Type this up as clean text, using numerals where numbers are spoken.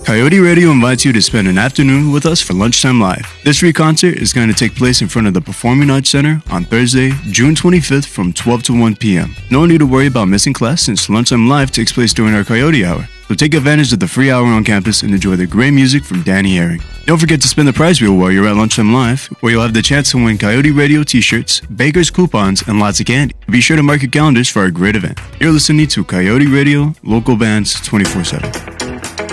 Coyote Radio invites you to spend an afternoon with us for Lunchtime Live. This free concert is going to take place in front of the Performing Arts Center on Thursday, June 25th from 12 to 1 p.m. No need to worry about missing class since Lunchtime Live takes place during our Coyote Hour. So take advantage of the free hour on campus and enjoy the great music from Danny Herring. Don't forget to spin the prize wheel while you're at Lunchtime Live, where you'll have the chance to win Coyote Radio t-shirts, Baker's coupons, and lots of candy. Be sure to mark your calendars for our great event. You're listening to Coyote Radio, local bands 24/7.